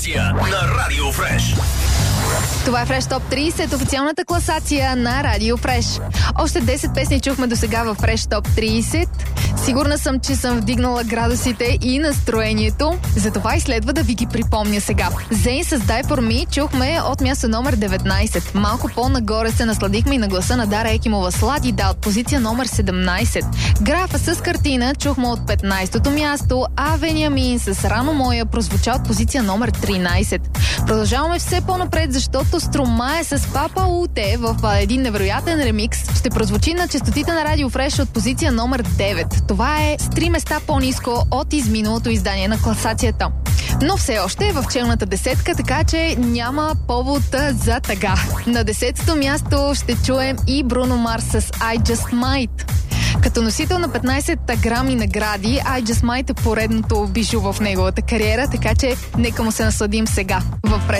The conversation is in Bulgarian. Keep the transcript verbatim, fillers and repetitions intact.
на Радио Фреш. Това е Фреш Топ трийсет, официалната класация на Радио Фреш. Още десет песни чухме до сега във Фреш Топ трийсет. Сигурна съм, че съм вдигнала градусите и настроението. Затова и следва да ви ги припомня сега. Зейн с Die For Me чухме от място номер деветнайсет. Малко по-нагоре се насладихме и на гласа на Дара Екимова Слади да от позиция номер седемнайсет. Графа с картина чухме от петнайсетото място, а Вениамин с Рано моя прозвуча от позиция номер тринайсет. Продължаваме все по-напред, защото Стромае с Папа Уте в един невероятен ремикс ще прозвучи на честотите на Радио Фреш от позиция номер девет. Това е с три места по-ниско от изминалото издание на класацията. Но все още е в челната десетка, така че няма повод за тъга. На десетото място ще чуем и Бруно Марс с I Just Might. Като носител на петнайсет грами награди, I Just Might е поредното бижу в неговата кариера, така че нека му се насладим сега във Фреш